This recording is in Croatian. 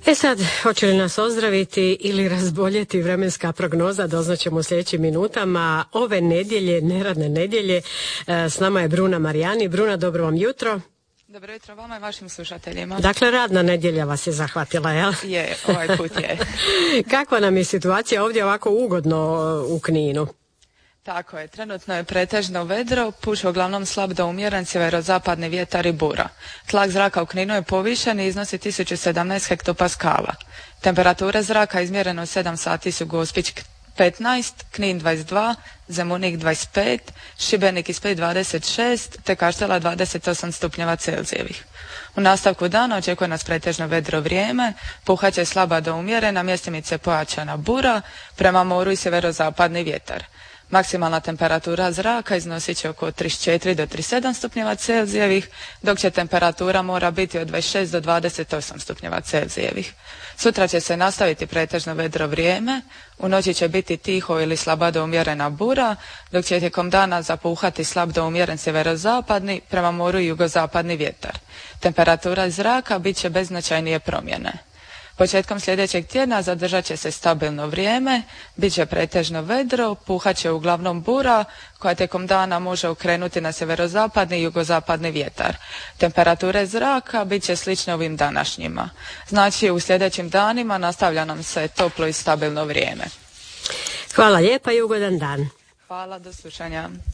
E sad, hoće li nas ozdraviti ili razboljeti vremenska prognoza, doznaćemo u sljedećim minutama. Ove nedjelje, neradne nedjelje, s nama je Bruna Marijani. Bruna, dobro vam jutro. Dobro jutro vama i vašim slušateljima. Dakle, radna nedjelja vas je zahvatila, jel? Je, ovaj put je. Kakva nam je situacija ovdje ovako ugodno u Kninu? Tako je, trenutno je pretežno vedro, puše uglavnom slab do umjeren sjeverozapadni vjetar i bura. Tlak zraka u Kninu je povišen i iznosi 1017 hektopaskala. Temperature zraka izmjereno 7 sati su Gospić 15, Knin 22, Zemunik 25, Šibenik i Split 26, te Kaštela 28 stupnjeva Celzijevih. U nastavku dana očekuje nas pretežno vedro vrijeme, puhat će slaba do umjerena, mjestimice pojačana bura, prema moru i sjeverozapadni vjetar. Maksimalna temperatura zraka iznosit će oko 34 do 37 stupnjeva Celzijevih, dok će temperatura mora biti od 26 do 28 stupnjeva Celzijevih. Sutra će se nastaviti pretežno vedro vrijeme, u noći će biti tiho ili slaba do umjerena bura, dok će tijekom dana zapuhati slab do umjeren sjeverozapadni, prema moru i jugozapadni vjetar. Temperatura zraka bit će bez značajnije promjene. Početkom sljedećeg tjedna zadržat će se stabilno vrijeme, bit će pretežno vedro, puhat će uglavnom bura koja tijekom dana može okrenuti na sjeverozapadni i jugozapadni vjetar. Temperature zraka bit će slične ovim današnjima. Znači u sljedećim danima nastavlja nam se toplo i stabilno vrijeme. Hvala lijepa i ugodan dan. Hvala, do slušanja.